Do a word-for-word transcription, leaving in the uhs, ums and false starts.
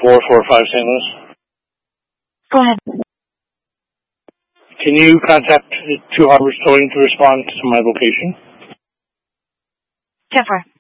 four four five Saint Louis. Go ahead. Can you contact Two Harbors Towing to respond to my location? ten four.